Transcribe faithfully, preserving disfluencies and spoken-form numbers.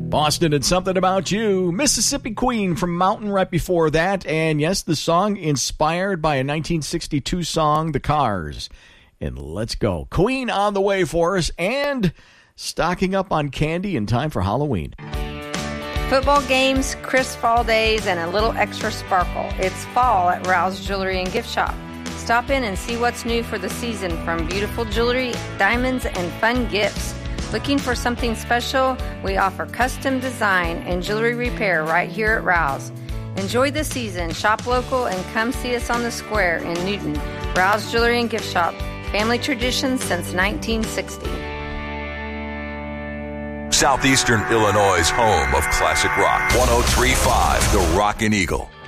Boston and Something About You. Mississippi Queen from Mountain right before that. And yes, the song inspired by a nineteen sixty-two song, The Cars. And let's go. Queen on the way for us and stocking up on candy in time for Halloween. Football games, crisp fall days, and a little extra sparkle. It's fall at Rouse Jewelry and Gift Shop. Stop in and see what's new for the season, from beautiful jewelry, diamonds, and fun gifts. Looking for something special? We offer custom design and jewelry repair right here at Rouse. Enjoy the season, shop local, and come see us on the square in Newton. Rouse Jewelry and Gift Shop, family tradition since nineteen sixty. Southeastern Illinois' home of classic rock. one oh three point five, The Rockin' Eagle.